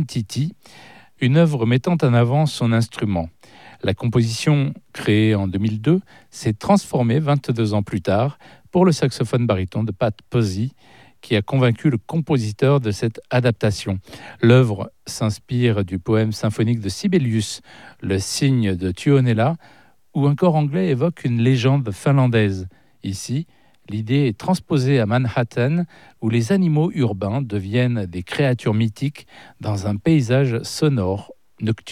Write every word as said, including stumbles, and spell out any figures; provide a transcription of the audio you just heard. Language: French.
Kon-Tiki, une œuvre mettant en avant son instrument. La composition, créée en deux mille deux, s'est transformée vingt-deux ans plus tard pour le saxophone baryton de Pat Posey, qui a convaincu le compositeur de cette adaptation. L'œuvre s'inspire du poème symphonique de Sibelius, Le cygne de Tuonela, où un chor anglais évoque une légende finlandaise. Ici, l'idée est transposée à Manhattan, où les animaux urbains deviennent des créatures mythiques dans un paysage sonore nocturne.